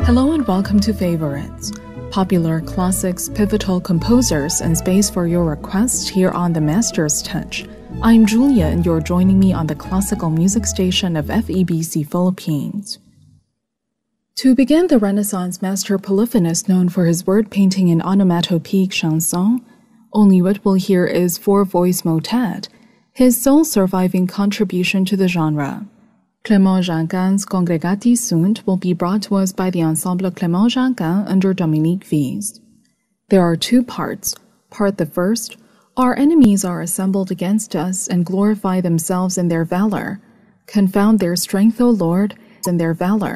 Hello and welcome to Favorites, popular classics, pivotal composers, and space for your requests here on The Master's Touch. I'm Julia and you're joining me on the classical music station of FEBC Philippines. To begin, the Renaissance master polyphonist known for his word painting and onomatopoeic chanson, only what we'll hear is four-voice motet, his sole surviving contribution to the genre. Clément Janquin's Congregati Sunt will be brought to us by the Ensemble Clément Janquin under Dominique Vies. There are two parts. Part the first, our enemies are assembled against us and glorify themselves in their valor. Confound their strength, O Lord, in their valor.